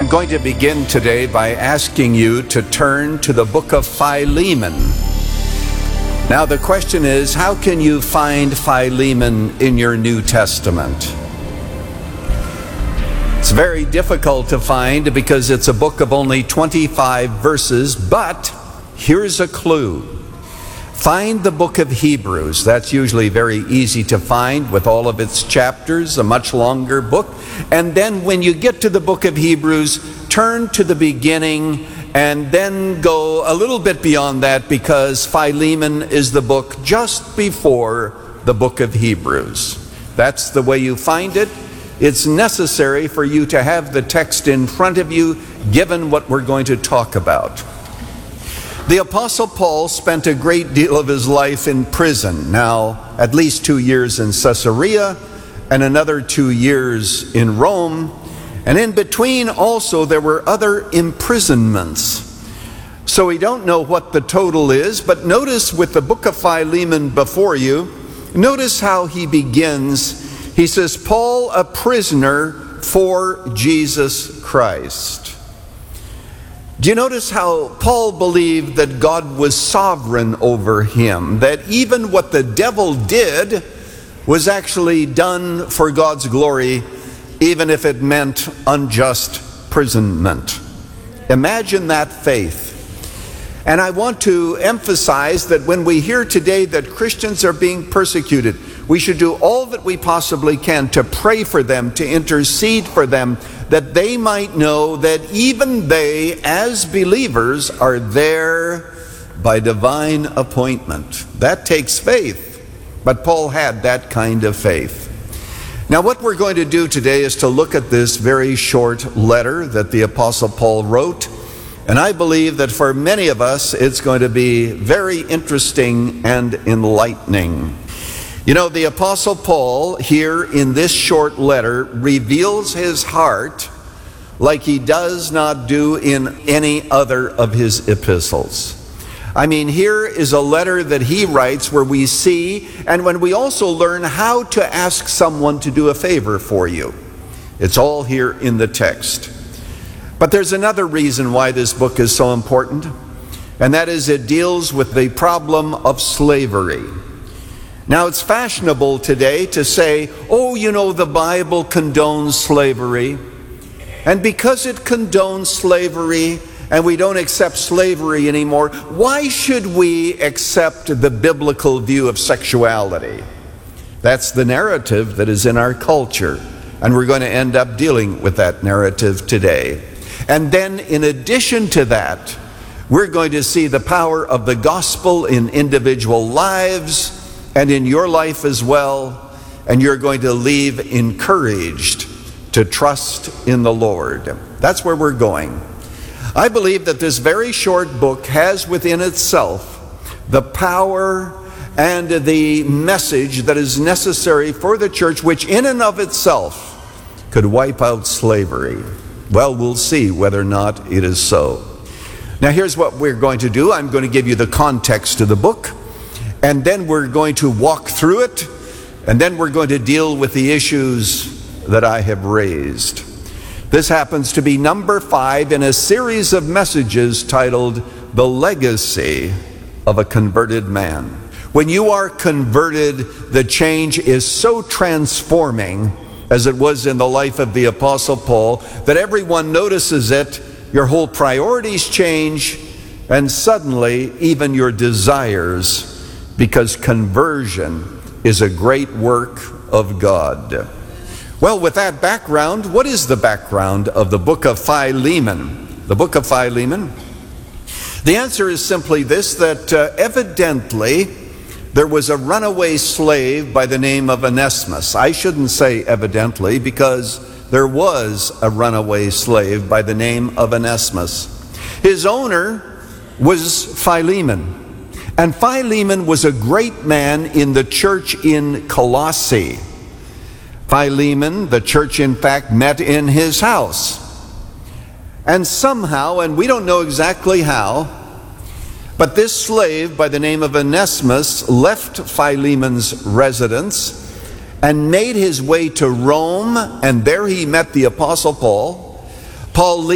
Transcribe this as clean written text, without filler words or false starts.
I'm going to begin today by asking you to turn to the book of Philemon. Now the question is, how can you find Philemon in your New Testament? It's very difficult to find because it's a book of only 25 verses, but here's a clue. Find the book of Hebrews. That's usually very easy to find with all of its chapters, a much longer book. And then when you get to the book of Hebrews, turn to the beginning and then go a little bit beyond that, because Philemon is the book just before the book of Hebrews. That's the way you find it. It's necessary for you to have the text in front of you, given what we're going to talk about. The Apostle Paul spent a great deal of his life in prison. Now, at least 2 years in Caesarea and another 2 years in Rome. And in between also there were other imprisonments. So we don't know what the total is, but notice with the book of Philemon before you, notice how he begins. He says, Paul, a prisoner for Jesus Christ. Do you notice how Paul believed that God was sovereign over him? That even what the devil did was actually done for God's glory, even if it meant unjust imprisonment. Imagine that faith. And I want to emphasize that when we hear today that Christians are being persecuted, we should do all that we possibly can to pray for them, to intercede for them, that they might know that even they, as believers, are there by divine appointment. That takes faith, but Paul had that kind of faith. Now, what we're going to do today is to look at this very short letter that the Apostle Paul wrote, and I believe that for many of us, it's going to be very interesting and enlightening. You know, the Apostle Paul here in this short letter reveals his heart like he does not do in any other of his epistles. I mean, here is a letter that he writes where we see, and when we also learn how to ask someone to do a favor for you. It's all here in the text. But there's another reason why this book is so important, and that is it deals with the problem of slavery. Now, it's fashionable today to say, oh, you know, the Bible condones slavery. And because it condones slavery and we don't accept slavery anymore, why should we accept the biblical view of sexuality? That's the narrative that is in our culture. And we're going to end up dealing with that narrative today. And then in addition to that, we're going to see the power of the gospel in individual lives and in your life as well, and you're going to leave encouraged to trust in the Lord. That's where we're going. I believe that this very short book has within itself the power and the message that is necessary for the church, which in and of itself could wipe out slavery. Well, we'll see whether or not it is so. Now, here's what we're going to do. I'm going to give you the context of the book, and then we're going to walk through it, and then we're going to deal with the issues that I have raised. This happens to be number 5 in a series of messages titled The Legacy of a Converted Man. When you are converted, the change is so transforming, as it was in the life of the Apostle Paul, that everyone notices it, your whole priorities change, and suddenly even your desires, because conversion is a great work of God. Well, with that background, what is the background of the book of Philemon? The book of Philemon? The answer is simply this, that evidently there was a runaway slave by the name of Onesimus. I shouldn't say evidently, because there was a runaway slave by the name of Onesimus. His owner was Philemon. And Philemon was a great man in the church in Colossae. Philemon, the church in fact, met in his house. And somehow, and we don't know exactly how, but this slave by the name of Onesimus left Philemon's residence and made his way to Rome, and there he met the Apostle Paul. Paul